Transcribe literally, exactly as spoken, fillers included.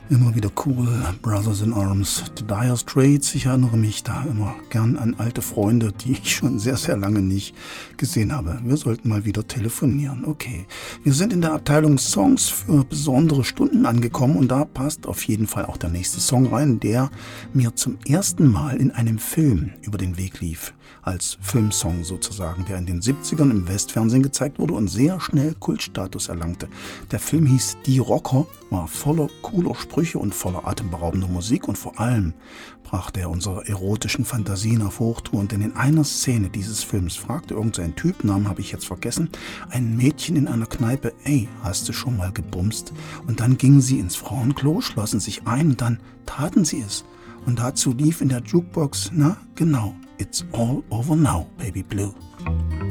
Immer wieder cool, Brothers in Arms, The Dire Straits. Ich erinnere mich da immer gern an alte Freunde, die ich schon sehr, sehr lange nicht gesehen habe. Wir sollten mal wieder telefonieren. Okay, wir sind in der Abteilung Songs für besondere Stunden angekommen und da passt auf jeden Fall auch der nächste Song rein, der mir zum ersten Mal in einem Film über den Weg lief. Als Filmsong sozusagen, der in den siebzigern im Westfernsehen gezeigt wurde und sehr schnell Kultstatus erlangte. Der Film hieß Die Rocker, war voller cooler Sprüche und voller atemberaubender Musik und vor allem brachte er unsere erotischen Fantasien auf Hochtouren, denn in einer Szene dieses Films fragte irgendein Typ, Namen habe ich jetzt vergessen, ein Mädchen in einer Kneipe, ey, hast du schon mal gebumst? Und dann gingen sie ins Frauenklo, schlossen sich ein und dann taten sie es. Und dazu lief in der Jukebox, na genau, It's All Over Now, Baby Blue.